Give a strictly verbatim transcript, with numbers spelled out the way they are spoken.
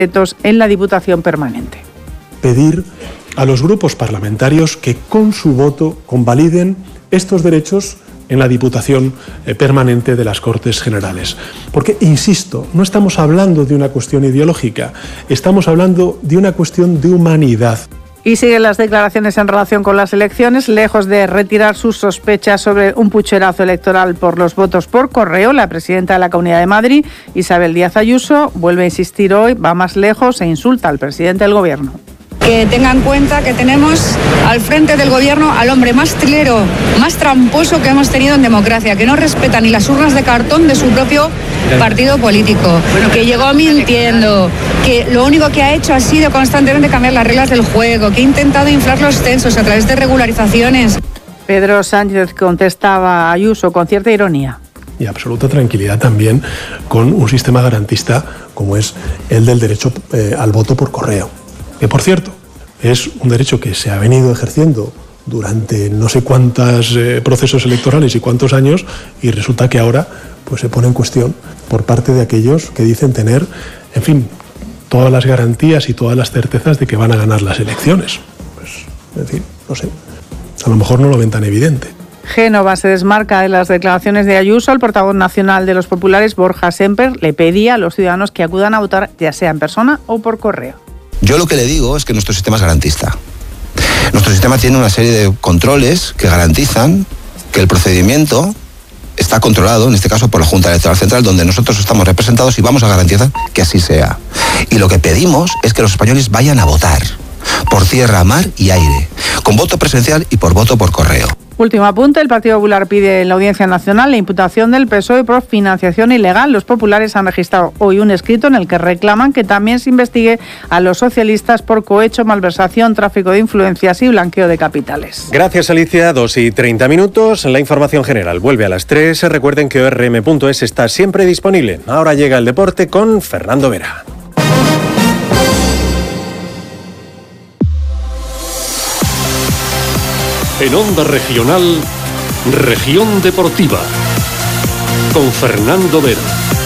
en la Diputación Permanente. Pedir a los grupos parlamentarios que con su voto convaliden estos derechos en la Diputación Permanente de las Cortes Generales. Porque, insisto, no estamos hablando de una cuestión ideológica, estamos hablando de una cuestión de humanidad. Y siguen las declaraciones en relación con las elecciones. Lejos de retirar sus sospechas sobre un pucherazo electoral por los votos por correo, la presidenta de la Comunidad de Madrid, Isabel Díaz Ayuso, vuelve a insistir hoy, va más lejos e insulta al presidente del Gobierno. Que tengan en cuenta que tenemos al frente del gobierno al hombre más trilero, más tramposo que hemos tenido en democracia, que no respeta ni las urnas de cartón de su propio partido político, que llegó mintiendo, que lo único que ha hecho ha sido constantemente cambiar las reglas del juego, que ha intentado inflar los censos a través de regularizaciones. Pedro Sánchez contestaba a Ayuso con cierta ironía. Y absoluta tranquilidad también con un sistema garantista como es el del derecho eh, al voto por correo. Que, por cierto, es un derecho que se ha venido ejerciendo durante no sé cuántos eh, procesos electorales y cuántos años, y resulta que ahora pues, se pone en cuestión por parte de aquellos que dicen tener, en fin, todas las garantías y todas las certezas de que van a ganar las elecciones. Pues, en fin, no sé, a lo mejor no lo ven tan evidente. Génova se desmarca de las declaraciones de Ayuso. El portavoz nacional de los populares, Borja Semper, le pedía a los ciudadanos que acudan a votar, ya sea en persona o por correo. Yo lo que le digo es que nuestro sistema es garantista. Nuestro sistema tiene una serie de controles que garantizan que el procedimiento está controlado, en este caso por la Junta Electoral Central, donde nosotros estamos representados y vamos a garantizar que así sea. Y lo que pedimos es que los españoles vayan a votar, por tierra, mar y aire, con voto presencial y por voto por correo. Último apunte, el Partido Popular pide en la Audiencia Nacional la imputación del P S O E por financiación ilegal. Los populares han registrado hoy un escrito en el que reclaman que también se investigue a los socialistas por cohecho, malversación, tráfico de influencias y blanqueo de capitales. Gracias, Alicia. Dos y treinta minutos. La información general vuelve a las tres. Recuerden que o erre eme punto es está siempre disponible. Ahora llega el deporte con Fernando Vera. En Onda Regional, Región Deportiva, con Fernando Vera.